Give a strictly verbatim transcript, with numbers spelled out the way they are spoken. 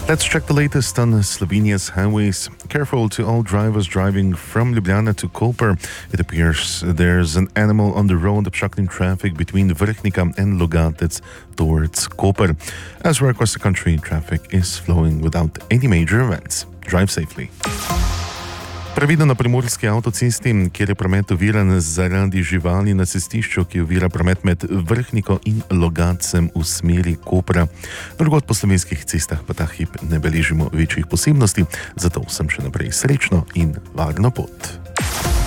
Let's check the latest on Slovenia's highways. Careful to all drivers driving from Ljubljana to Koper. It appears there's an animal on the road obstructing traffic between Vrhnika and Logatec towards Koper. Elsewhere across the country, traffic is flowing without any major events. Drive safely. Previdno na primorski avtocesti, kjer je promet oviran zaradi živali na cestišču, ki ovira promet med Vrhniko in Logatcem v smeri Kopra. Drugod po slovenskih cestah pa ta hip ne beležimo večjih posebnosti, zato sem še naprej srečno in varno pot.